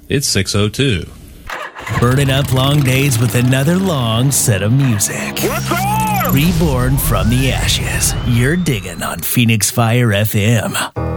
It's 6:02. Burning up long days with another long set of music. What's up? Reborn from the ashes. You're digging on Phoenix Fire FM.